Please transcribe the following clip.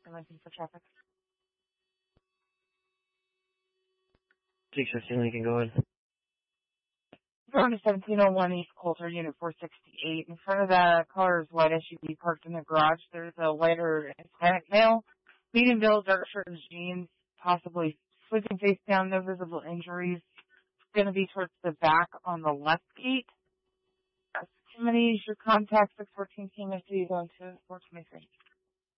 Lincoln for traffic. 615 Lincoln, go ahead. Going to 1701 East Coulter, Unit 468. In front of the car's white SUV parked in the garage, there's a lighter Hispanic male, medium build, dark shirt and jeans, possibly sleeping face down, no visible injuries. It's going to be towards the back on the left gate. Somebody, your contact 614 TMSD going to 423.